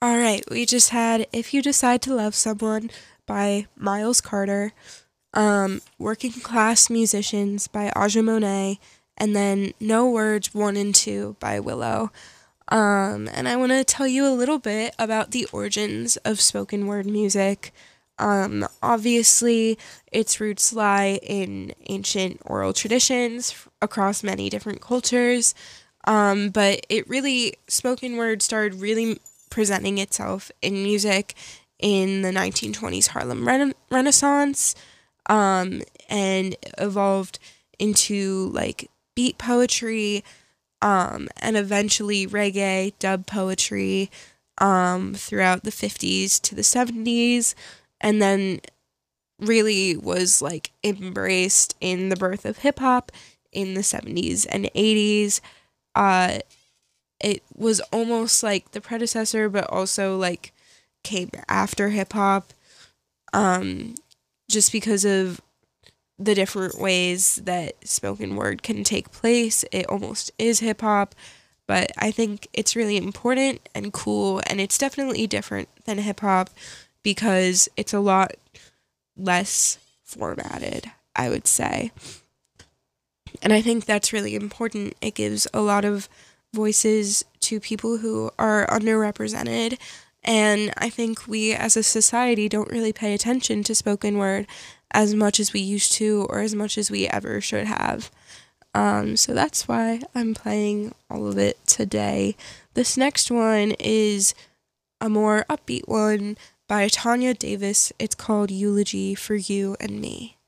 All right, we just had If You Decide to Love Someone by Miles Carter, Working Class Musicians by Aja Monet, and then No Words 1 and 2 by Willow. And I want to tell you a little bit about the origins of spoken word music. Obviously, its roots lie in ancient oral traditions across many different cultures. But spoken word started really presenting itself in music in the 1920s Harlem Renaissance, and evolved into like beat poetry, and eventually reggae, dub poetry, throughout the 50s to the 70s, and then really was like embraced in the birth of hip hop in the 70s and 80s. Uh, it was almost like the predecessor, but also like came after hip hop, um, just because of the different ways that spoken word can take place. It almost is hip hop, but I think it's really important and cool, and it's definitely different than hip hop because it's a lot less formatted, I would say. And I think that's really important. It gives a lot of voices to people who are underrepresented. And I think we as a society don't really pay attention to spoken word as much as we used to or as much as we ever should have. So that's why I'm playing all of it today. This next one is a more upbeat one by Tanya Davis. It's called Eulogy for You and Me.